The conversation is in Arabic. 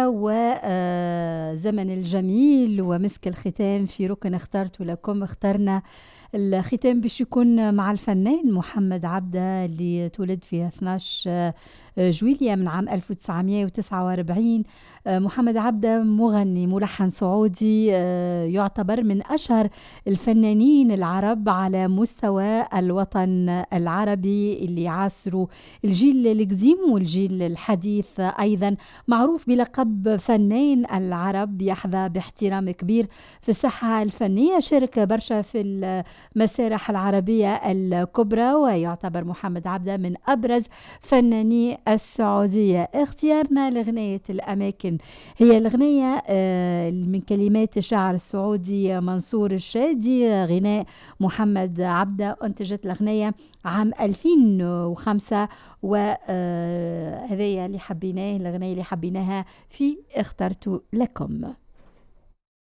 وزمن الجميل ومسك الختام في ركن اخترت لكم. اخترنا الختام باش يكون مع الفنان محمد عبده اللي تولد في 12 جويلية من عام 1949. محمد عبده مغني ملحن سعودي، يعتبر من أشهر الفنانين العرب على مستوى الوطن العربي اللي عاصروا الجيل القديم والجيل الحديث. أيضا معروف بلقب فنان العرب، يحظى باحترام كبير في الساحة الفنية، شارك برشا في المسارح العربية الكبرى، ويعتبر محمد عبده من أبرز فناني السعودية. اختيارنا لغنية الأماكن هي الغنية من كلمات الشاعر السعودي منصور الشادي، غناء محمد عبده. أنتجت الغنية عام 2005، وهذه اللي حبيناه، الغنية اللي حبيناها في اخترت لكم.